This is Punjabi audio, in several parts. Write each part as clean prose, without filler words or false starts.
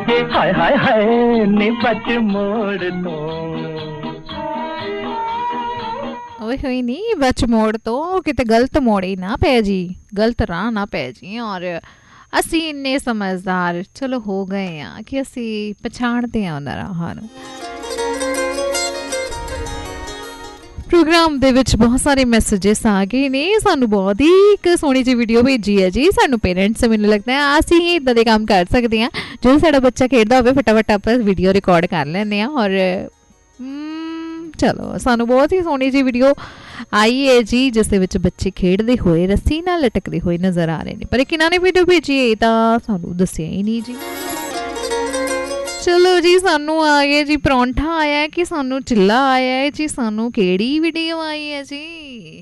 ਹਾਏ ਹਾਏ ਹਾਏ ਨੀ ਬੱਚ ਮੋੜ ਤੋਂ ਓਏ ਹੋਈ ਨਹੀਂ ਬਚ ਮੋੜ ਤੋਂ ਕਿਤੇ ਗਲਤ ਮੋੜ ਹੀ ਨਾ ਪੈ ਜੀ, ਗਲਤ ਰਾਹ ਨਾ ਪੈ ਜੀ। ਔਰ ਅਸੀਂ ਇੰਨੇ ਸਮਝਦਾਰ ਚਲੋ ਹੋ ਗਏ ਹਾਂ ਕਿ ਅਸੀਂ ਪਛਾਣਦੇ ਹਾਂ ਉਹਨਾਂ ਰਾਹਾਂ ਨੂੰ। ਪ੍ਰੋਗਰਾਮ ਦੇ ਵਿੱਚ ਬਹੁਤ ਸਾਰੇ ਮੈਸੇਜਸ ਆ ਗਏ ਨੇ। ਸਾਨੂੰ ਬਹੁਤ ਹੀ ਇੱਕ ਸੋਹਣੀ ਜਿਹੀ ਵੀਡੀਓ ਭੇਜੀ ਹੈ ਜੀ। ਸਾਨੂੰ ਪੇਰੈਂਟਸ ਮੈਨੂੰ ਲੱਗਦਾ ਹੈ ਅਸੀਂ ਹੀ ਇੱਦਾਂ ਦੇ ਕੰਮ ਕਰ ਸਕਦੇ ਹਾਂ। ਜਦੋਂ ਸਾਡਾ ਬੱਚਾ ਖੇਡਦਾ ਹੋਵੇ ਫਟਾਫਟ ਆਪਾਂ ਵੀਡੀਓ ਰਿਕਾਰਡ ਕਰ ਲੈਂਦੇ ਹਾਂ। ਔਰ ਚਲੋ ਸਾਨੂੰ ਬਹੁਤ ਹੀ ਸੋਹਣੀ ਜਿਹੀ ਵੀਡੀਓ ਆਈ ਹੈ ਜੀ ਜਿਸ ਦੇ ਵਿੱਚ ਬੱਚੇ ਖੇਡਦੇ ਹੋਏ ਰੱਸੀ ਨਾਲ ਲਟਕਦੇ ਹੋਏ ਨਜ਼ਰ ਆ ਰਹੇ ਨੇ। ਪਰ ਕਿਹਨਾਂ ਨੇ ਵੀਡੀਓ ਭੇਜੀ ਇਹ ਤਾਂ ਸਾਨੂੰ ਦੱਸਿਆ ਹੀ ਨਹੀਂ ਜੀ। ਚਲੋ ਜੀ ਸਾਨੂੰ ਆ ਗਿਆ ਜੀ ਪਰੌਂਠਾ ਆਇਆ ਕਿ ਸਾਨੂੰ ਚਿੱਲਾ ਆਇਆ ਹੈ ਜੀ। ਸਾਨੂੰ ਕਿਹੜੀ ਵੀਡੀਓ ਆਈ ਹੈ ਜੀ?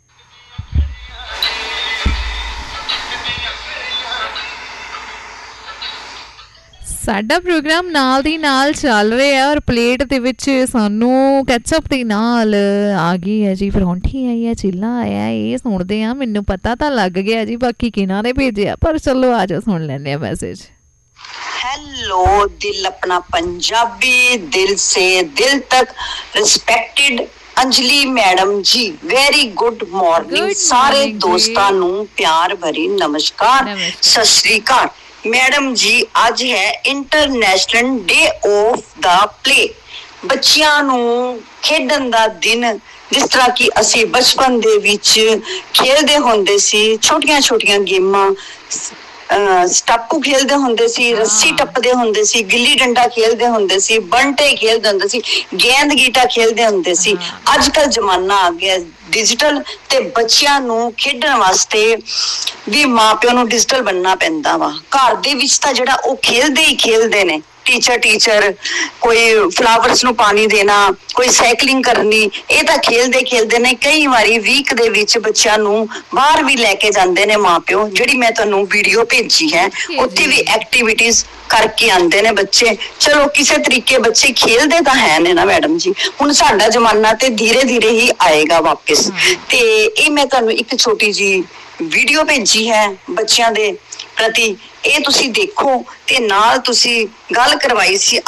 ਸਾਡਾ ਪ੍ਰੋਗਰਾਮ ਨਾਲ ਦੀ ਨਾਲ ਚੱਲ ਰਿਹਾ ਔਰ ਪਲੇਟ ਦੇ ਵਿੱਚ ਸਾਨੂੰ ਕੈਚਅਪ ਦੇ ਨਾਲ ਆ ਗਈ ਹੈ ਜੀ ਪਰੌਂਠੀ ਆਈ ਹੈ, ਚਿੱਲਾ ਆਇਆ। ਇਹ ਸੁਣਦੇ ਆ ਮੈਨੂੰ ਪਤਾ ਤਾਂ ਲੱਗ ਗਿਆ ਜੀ ਬਾਕੀ ਕਿਹਨਾਂ ਨੇ ਭੇਜਿਆ। ਪਰ ਚਲੋ ਆ ਜਾਓ ਸੁਣ ਲੈਂਦੇ ਆ ਮੈਸੇਜ। हेलो दिल अपना पंजाबी, दिल से दिल तक रिस्पेक्टेड अंजलि मैडम जी, वेरी गुड मॉर्निंग। सारे दोस्तां नू प्यार भरी नमस्कार, सत श्री अकाल। मैडम जी आज है international day of the play. ਬੱਚਿਆਂ ਨੂੰ ਖੇਡਣ ਦਾ ਦਿਨ, ਜਿਸ ਤਰ੍ਹਾਂ ਕਿ ਅਸੀਂ ਬਚਪਨ ਦੇ ਵਿੱਚ ਖੇਡਦੇ ਹੁੰਦੇ ਸੀ ਛੋਟੀਆਂ ਛੋਟੀਆਂ ਗੇਮਾਂ, ਸਟਾਪੂ ਖੇਲਦੇ ਹੁੰਦੇ ਸੀ, ਰੱਸੀ ਟੱਪਦੇ ਹੁੰਦੇ ਸੀ, ਗਿੱਲੀ ਡੰਡਾ ਖੇਲਦੇ ਹੁੰਦੇ ਸੀ, ਬੰਟੇ ਖੇਲਦੇ ਹੁੰਦੇ ਸੀ, ਗੇਂਦ ਗੀਟਾ ਖੇਲਦੇ ਹੁੰਦੇ ਸੀ। ਅੱਜ ਕੱਲ੍ਹ ਜ਼ਮਾਨਾ ਆ ਗਿਆ ਡਿਜੀਟਲ, ਤੇ ਬੱਚਿਆਂ ਨੂੰ ਖੇਡਣ ਵਾਸਤੇ ਵੀ ਮਾਂ ਪਿਓ ਨੂੰ ਡਿਜੀਟਲ ਬਣਨਾ ਪੈਂਦਾ ਵਾ। ਘਰ ਦੇ ਵਿੱਚ ਤਾਂ ਜਿਹੜਾ ਉਹ ਖੇਲਦੇ ਹੀ ਖੇਲਦੇ ਨੇ, ਟੀਚਰ ਕੋਈ ਫਲਾਵਰਸ ਨੂੰ ਪਾਣੀ ਦੇਣਾ, ਕੋਈ ਸਾਈਕਲਿੰਗ ਕਰਨੀ, ਇਹ ਤਾਂ ਖੇਲਦੇ ਖੇਲਦੇ ਨੇ। ਕਈ ਵਾਰੀ ਵੀਕ ਦੇ ਵਿੱਚ ਬੱਚਿਆਂ ਨੂੰ ਬਾਹਰ ਵੀ ਲੈ ਕੇ ਜਾਂਦੇ ਨੇ ਮਾਂ ਪਿਓ। ਜਿਹੜੀ ਮੈਂ ਤੁਹਾਨੂੰ ਵੀਡੀਓ ਭੇਜੀ ਹੈ ਉੱਥੇ ਵੀ ਐਕਟੀਵਿਟੀਜ਼ ਕਰਕੇ ਆਉਂਦੇ ਨੇ ਬੱਚੇ। ਚਲੋ ਕਿਸੇ ਤਰੀਕੇ ਬੱਚੇ ਖੇਲਦੇ ਤਾਂ ਹੈ ਨੇ ਨਾ ਮੈਡਮ ਜੀ। ਹੁਣ ਸਾਡਾ ਜ਼ਮਾਨਾ ਤੇ ਧੀਰੇ ਧੀਰੇ ਹੀ ਆਏਗਾ ਵਾਪਿਸ। ਤੇ ਇਹ ਮੈਂ ਤੁਹਾਨੂੰ ਇੱਕ ਛੋਟੀ ਜਿਹੀ ਵੀਡੀਓ ਭੇਜੀ ਹੈ ਬੱਚਿਆਂ ਦੇ ਪ੍ਰਤੀ, ਇਹ ਤੁਸੀਂ ਦੇਖੋ। ਤੇ ਨਾਲ ਤੁਸੀਂ ਗੱਲ ਕਰਵਾਈ ਸੀ